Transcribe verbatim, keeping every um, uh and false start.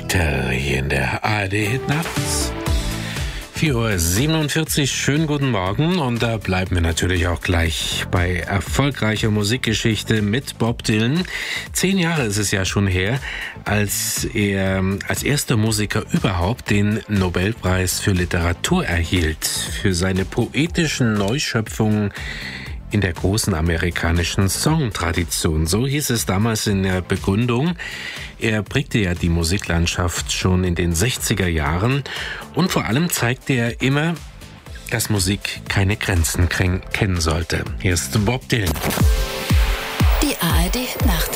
Tell hier in der A R D-Hitnacht. vier Uhr siebenundvierzig, schönen guten Morgen, und da bleiben wir natürlich auch gleich bei erfolgreicher Musikgeschichte mit Bob Dylan. Zehn Jahre ist es ja schon her, als er als erster Musiker überhaupt den Nobelpreis für Literatur erhielt, für seine poetischen Neuschöpfungen in der großen amerikanischen Songtradition. So hieß es damals in der Begründung. Er prägte ja die Musiklandschaft schon in den sechziger Jahren und vor allem zeigte er immer, dass Musik keine Grenzen kennen sollte. Hier ist Bob Dylan. Die A R D-Nacht.